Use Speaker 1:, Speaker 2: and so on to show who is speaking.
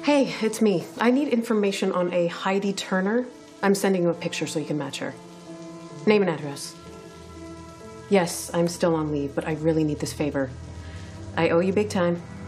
Speaker 1: Hey, it's me. I need information on a Heidi Turner. I'm sending you a picture so you can match her. Name and address. Yes, I'm still on leave, but I really need this favor. I owe you big time.